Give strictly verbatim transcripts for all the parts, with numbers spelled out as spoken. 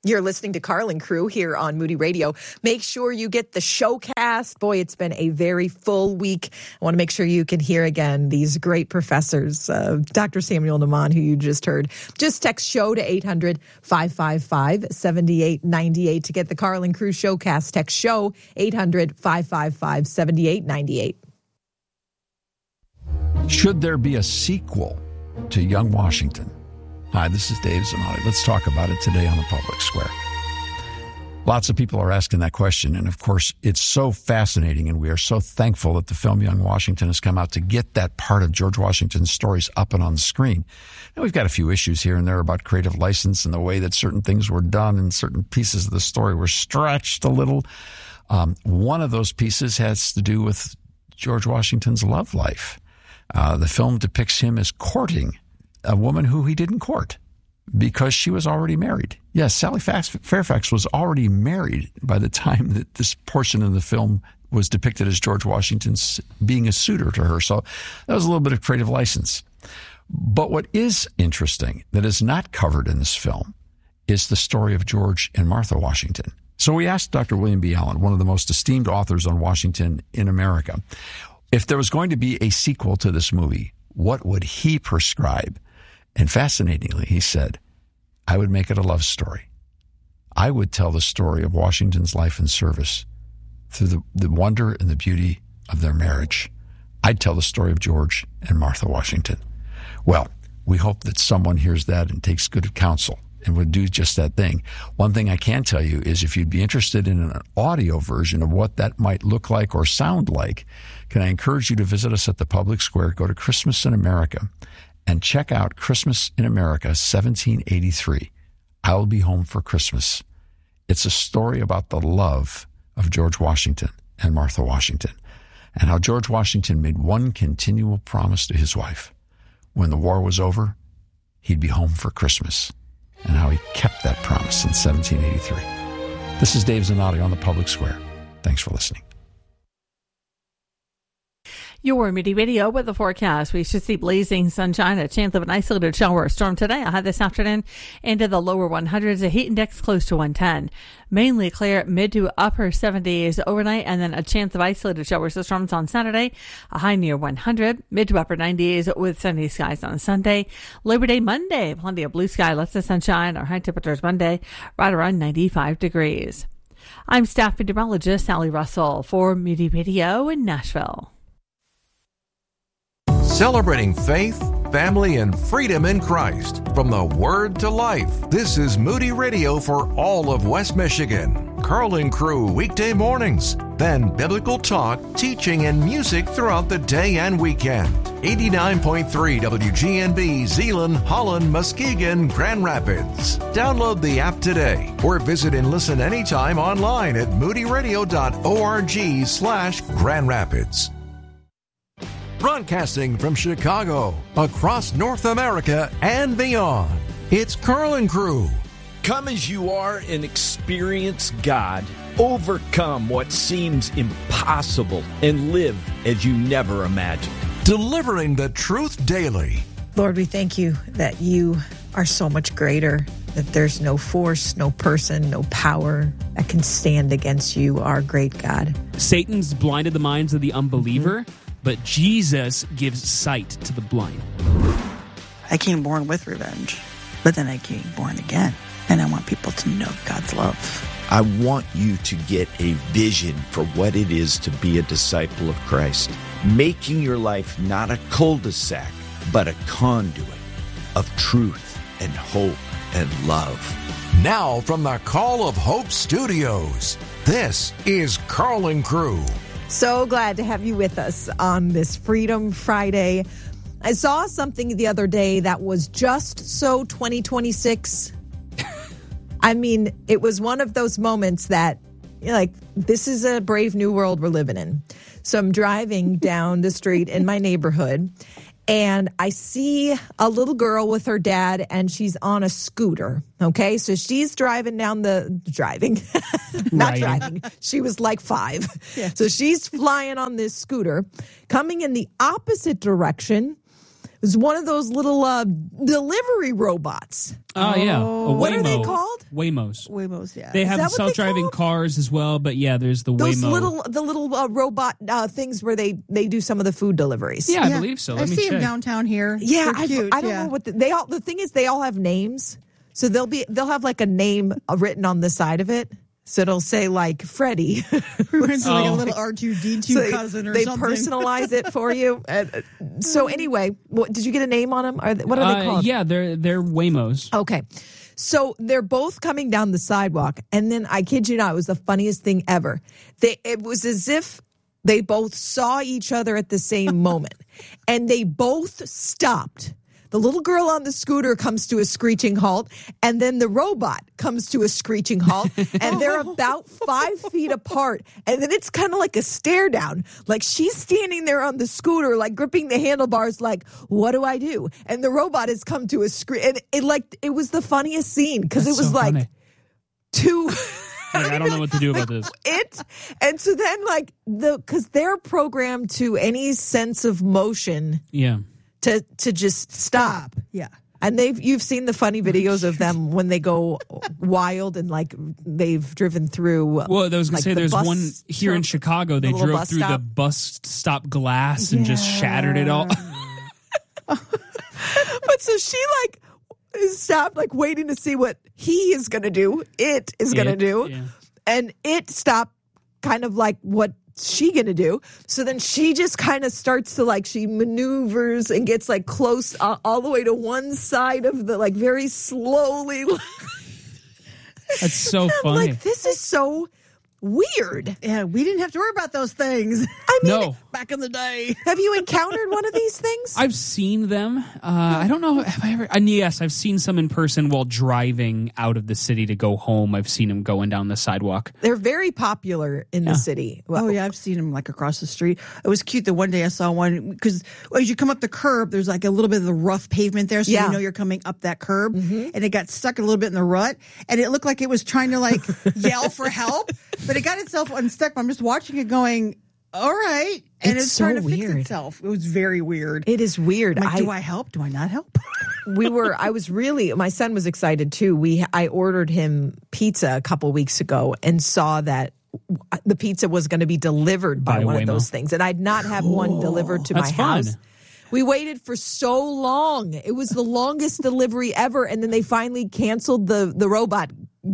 You're listening to Carlin Crew here on Moody Radio. Make sure you get the showcast. Boy, it's been a very full week. I want to make sure you can hear again these great professors. Uh, Doctor Samuel Naman, who you just heard. Just text SHOW to eight hundred, five five five, seven eight nine eight to get the Carlin Crew showcast. Text SHOW, eight hundred, five five five, seven eight nine eight. Should there be a sequel to Young Washington? Hi, this is Dave Zanotti. Let's talk about it today on the Public Square. Lots of people are asking that question, and of course, it's so fascinating, and we are so thankful that the film Young Washington has come out to get that part of George Washington's stories up and on the screen. And we've got a few issues here and there about creative license and the way that certain things were done and certain pieces of the story were stretched a little. Um, one of those pieces has to do with George Washington's love life. Uh, the film depicts him as courting a woman who he didn't court because she was already married. Yes, Sally Fairfax was already married by the time that this portion of the film was depicted as George Washington's being a suitor to her. So that was a little bit of creative license. But what is interesting that is not covered in this film is the story of George and Martha Washington. So we asked Doctor William B. Allen, one of the most esteemed authors on Washington in America, if there was going to be a sequel to this movie, what would he prescribe? And fascinatingly, he said, I would make it a love story. I would tell the story of Washington's life and service through the, the wonder and the beauty of their marriage. I'd tell the story of George and Martha Washington. Well, we hope that someone hears that and takes good counsel and would do just that thing. One thing I can tell you is if you'd be interested in an audio version of what that might look like or sound like, can I encourage you to visit us at the Public Square, go to Christmas in America, and check out Christmas in America, seventeen eighty-three. I'll Be Home for Christmas. It's a story about the love of George Washington and Martha Washington, and how George Washington made one continual promise to his wife. When the war was over, he'd be home for Christmas, and how he kept that promise in seventeen eighty-three. This is Dave Zanotti on the Public Square. Thanks for listening. Your Moody Radio with the forecast. We should see blazing sunshine, a chance of an isolated shower or storm today. I'll have this afternoon into the lower one hundreds, a heat index close to one ten. Mainly clear, mid to upper seventies overnight, and then a chance of isolated showers or storms on Saturday, a high near one hundred, mid to upper nineties with sunny skies on Sunday. Labor Day Monday, plenty of blue sky, lots of sunshine. Our high temperatures Monday, right around ninety-five degrees. I'm staff meteorologist Sally Russell for Moody Radio in Nashville. Celebrating faith, family, and freedom in Christ. From the Word to Life, this is Moody Radio for all of West Michigan. Carlin Crew weekday mornings. Then biblical talk, teaching, and music throughout the day and weekend. eighty-nine point three W G N B, Zeeland, Holland, Muskegon, Grand Rapids. Download the app today or visit and listen anytime online at moodyradio.org slash Grand Rapids. Broadcasting from Chicago, across North America and beyond, it's Carlin Crew. Come as you are and experience God. Overcome what seems impossible and live as you never imagined. Delivering the truth daily. Lord, we thank you that you are so much greater, that there's no force, no person, no power that can stand against you, our great God. Satan's blinded the minds of the unbeliever. Mm-hmm. But Jesus gives sight to the blind. I came born with revenge, but then I came born again. And I want people to know God's love. I want you to get a vision for what it is to be a disciple of Christ. Making your life not a cul-de-sac, but a conduit of truth and hope and love. Now from the Call of Hope Studios, this is Carlin Crew. So glad to have you with us on this Freedom Friday. I saw something the other day that was just so twenty twenty-six. I mean, it was one of those moments that, you're like, this is a brave new world we're living in. So I'm driving down the street in my neighborhood, and I see a little girl with her dad, and she's on a scooter. Okay, so she's driving down the driving, not right. driving. She was like five. Yeah. So she's flying on this scooter, coming in the opposite direction was one of those little uh, delivery robots. Oh, yeah. A What are they Waymo. called? Waymos. Waymos, yeah. They Is have that what they self-driving called? cars as well, but yeah, there's the Those Waymo. little, the little uh, robot uh, things where they, they do some of the food deliveries. Yeah, I Yeah. believe so. I Let me see check. them downtown here. Yeah, They're I, cute. I don't yeah. know what the, they all. The thing is, they all have names, so they'll be they'll have like a name uh, written on the side of it. So it'll say like Freddie. Reminds me like a Oh. little R two D two So they, cousin or they something. personalize it for you. Uh, so anyway, what, did you get a name on them? Are they, what are they Uh, called? yeah, they're they're Waymos. Okay. So they're both coming down the sidewalk. And then I kid you not, it was the funniest thing ever. They, it was as if they both saw each other at the same moment and they both stopped. The little girl on the scooter comes to a screeching halt, and then the robot comes to a screeching halt, and they're about five feet apart. And then it's kind of like a stare down. Like she's standing there on the scooter, like gripping the handlebars, like, what do I do? And the robot has come to a screech. And it like it was the funniest scene because it That's was so like funny. two. Like, I don't know what to do about this. It and so then like the because they're programmed to any sense of motion Yeah. to to just stop. Yeah. And they've you've seen the funny videos of them when they go wild and like they've driven through. Well, I was gonna like, say the there's bus one here in stop- Chicago. They the little drove bus through stop. the bus stop glass and just shattered it all. But so she like is stopped, like waiting to see what he is going to do. It is going to It, do, yeah. and it stopped, kind of like what she going to do. So then she just kind of starts to like she maneuvers and gets like close uh, all the way to one side of the like very slowly. That's so I'm funny. like, this is so weird. Yeah, we didn't have to worry about those things I mean, No, back in the day. have you encountered one of these things? I've seen them. Uh, I don't know. Have I ever? And yes, I've seen some in person while driving out of the city to go home. I've seen them going down the sidewalk. They're very popular in Yeah. the city. Well, Oh yeah, I've seen them like across the street. It was cute. The one day I saw one because as you come up the curb, there's like a little bit of the rough pavement there, so Yeah. you know you're coming up that curb, and it got stuck a little bit in the rut, and it looked like it was trying to like yell for help, but it got itself unstuck. I'm just watching it, going, "All right," and It's it's, so trying to weird. fix itself. It was very weird. It is weird. I'm like, do I help? Do I not help? we were I was really my son was excited too. We I ordered him pizza a couple weeks ago and saw that the pizza was going to be delivered by, By one Waymo. of those things, and I'd not have one delivered to That's my fun. house. We waited for so long. It was the longest delivery ever, and then they finally canceled the the robot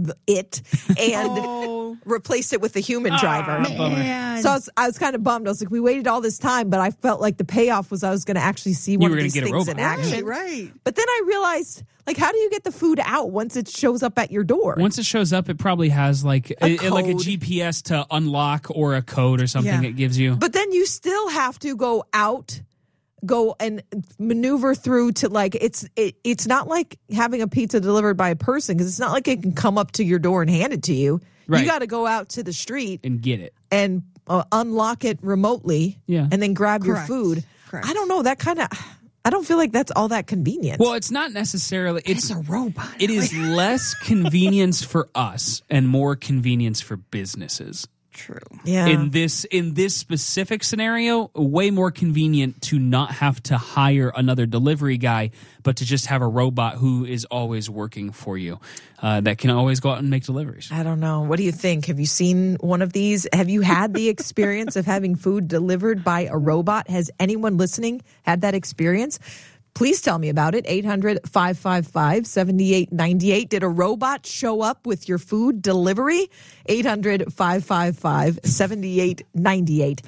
it and Oh. replaced it with a human Ah, driver. bummer. Man. So I was, I was kind of bummed. I was like, we waited all this time, but I felt like the payoff was I was going to actually see one were of gonna these get a things in robot. action. right, right. But then I realized, like, how do you get the food out once it shows up at your door? Once it shows up, it probably has like A a, like a code. G P S to unlock or a code or something Yeah. it gives you. But then you still have to go out, go and maneuver through to like it's it, it's not like having a pizza delivered by a person because it's not like it can come up to your door and hand it to you. Right. You got to go out to the street and get it. and uh, unlock it remotely, Yeah. and then grab Correct. your food. Correct. I don't know that kind of. I don't feel like that's all that convenient. Well, it's not necessarily. It's It's a robot. It is less convenience for us and more convenience for businesses. True. yeah. In this in this specific scenario, way more convenient to not have to hire another delivery guy, but to just have a robot who is always working for you, uh, that can always go out and make deliveries. I don't know. What do you think? Have you seen one of these? Have you had the experience of having food delivered by a robot? Has anyone listening had that experience? Please tell me about it. eight hundred, five five five, seven eight nine eight. Did a robot show up with your food delivery? eight hundred, five five five, seven eight nine eight.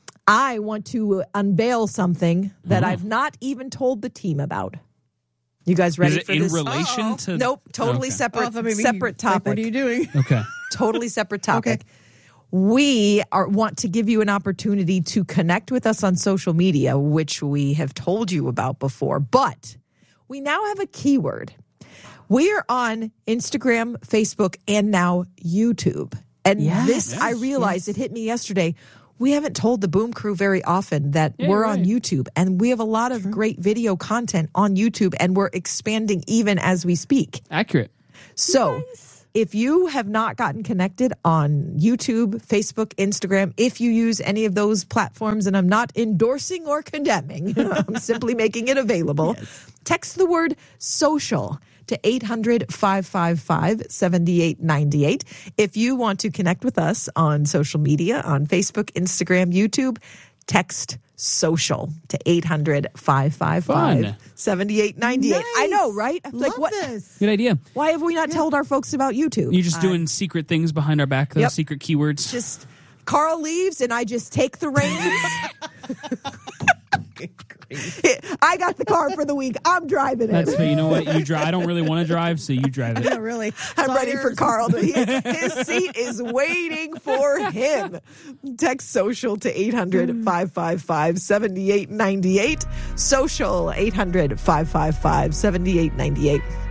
I want to unveil something that I've not even told the team about. You guys ready Is it for in this? relation Uh-oh. to? Nope, totally Okay. separate, Oh, I thought maybe- separate like, topic. what are you doing? Okay. Totally separate topic. We are want to give you an opportunity to connect with us on social media, which we have told you about before, but we now have a keyword. We are on Instagram, Facebook, and now YouTube. And Yes. this, I realized it hit me yesterday. We haven't told the Boom Crew very often that Yeah, we're you're on right. YouTube, and we have a lot of great video content on YouTube, and we're expanding even as we speak. Accurate. So if you have not gotten connected on YouTube, Facebook, Instagram, if you use any of those platforms, and I'm not endorsing or condemning, I'm simply making it available, yes. Text the word social to eight hundred, five five five, seven eight nine eight. If you want to connect with us on social media, on Facebook, Instagram, YouTube, text social to eight hundred, five five five, seven eight nine eight. Nice. I know, right? Love like what? This. Good idea. Why have we not yeah. told our folks about YouTube? You're just doing uh, secret things behind our back, those yep. secret keywords. Just Carl leaves and I just take the reins. I got the car for the week. I'm driving it. That's you know what you drive. I don't really want to drive, so you drive it. Yeah, really. I'm Sawyer's. ready for Carl. To, he, his seat is waiting for him. Text social to eight hundred, five five five, seven eight nine eight. Social eight hundred, five five five, seven eight nine eight.